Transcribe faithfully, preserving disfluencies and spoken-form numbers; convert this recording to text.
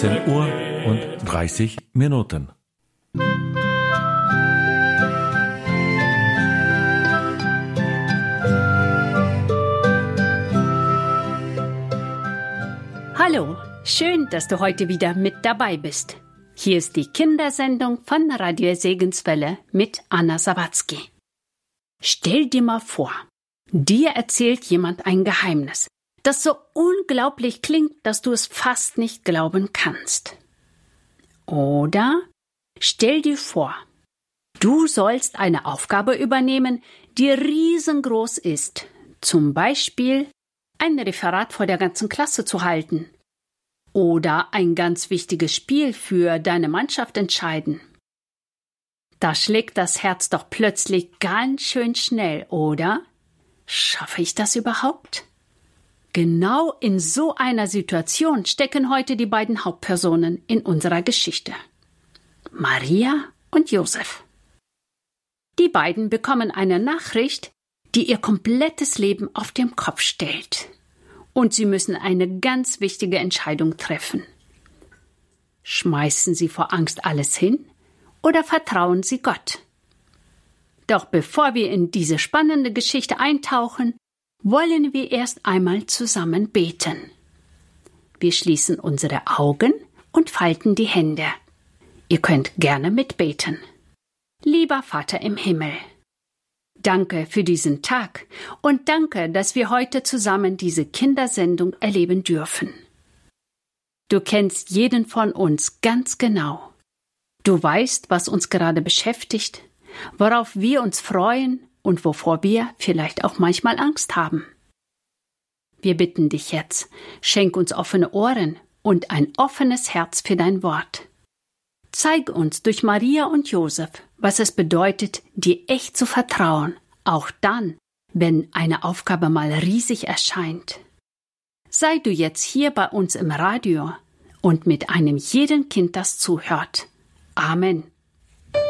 achtzehn Uhr und dreißig Minuten. Hallo, schön, dass du heute wieder mit dabei bist. Hier ist die Kindersendung von Radio Segenswelle mit Anna Sawatzki. Stell dir mal vor, dir erzählt jemand ein Geheimnis, das so unglaublich klingt, dass du es fast nicht glauben kannst. Oder stell dir vor, du sollst eine Aufgabe übernehmen, die riesengroß ist, zum Beispiel ein Referat vor der ganzen Klasse zu halten oder ein ganz wichtiges Spiel für deine Mannschaft entscheiden. Da schlägt das Herz doch plötzlich ganz schön schnell, oder? Schaffe ich das überhaupt? Genau in so einer Situation stecken heute die beiden Hauptpersonen in unserer Geschichte: Maria und Josef. Die beiden bekommen eine Nachricht, die ihr komplettes Leben auf den Kopf stellt. Und sie müssen eine ganz wichtige Entscheidung treffen. Schmeißen sie vor Angst alles hin oder vertrauen sie Gott? Doch bevor wir in diese spannende Geschichte eintauchen, wollen wir erst einmal zusammen beten. Wir schließen unsere Augen und falten die Hände. Ihr könnt gerne mitbeten. Lieber Vater im Himmel, danke für diesen Tag und danke, dass wir heute zusammen diese Kindersendung erleben dürfen. Du kennst jeden von uns ganz genau. Du weißt, was uns gerade beschäftigt, worauf wir uns freuen und wovor wir vielleicht auch manchmal Angst haben. Wir bitten dich jetzt, schenk uns offene Ohren und ein offenes Herz für dein Wort. Zeig uns durch Maria und Josef, was es bedeutet, dir echt zu vertrauen, auch dann, wenn eine Aufgabe mal riesig erscheint. Sei du jetzt hier bei uns im Radio und mit einem jeden Kind, das zuhört. Amen.